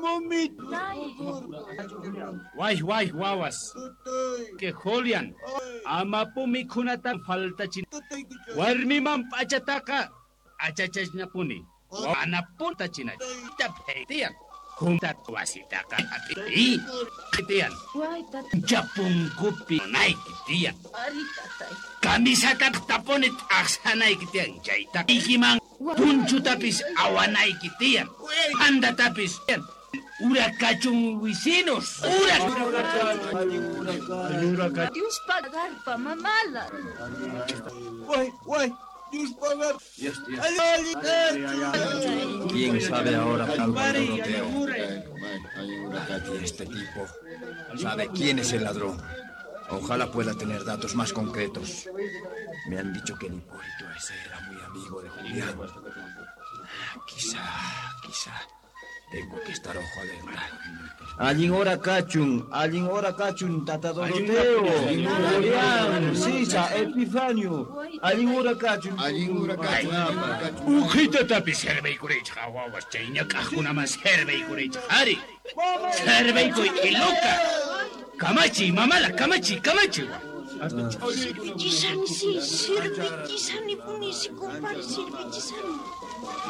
Why, wawas. Que Julian. Amapu mikhunata faltachin. Warmiman pachataka. Achachasnapuni. Anapun tachina. Tapetian. Juntat wasitaka. Ati. Kitian. Japung kupi naik kitian. Kamisata taponit aksanay kitian. Jaita. Ikimang punju tapis awanay kitian. Anda tapis. Urakachung vecinos. Dios pagar pa mamala. Guay, Dios pagar. ¿Quién sabe ahora algo europeo? Este tipo sabe quién es el ladrón. Ojalá pueda tener datos más concretos. Me han dicho que Hipólito ese era muy amigo de Julián. Quizá. Tengo que estar ojo alerta. Allin ora cachun, Tata Doroteo, Julián, Sisa, Epifanio. Allin ora cachun. Ujita tapis servei kurech hawawas chainya kahuna mas servei kurech hari. Servei ko iloka. Kamachi, mamala, kamachi. Servei gisani puni si compare servei gisani.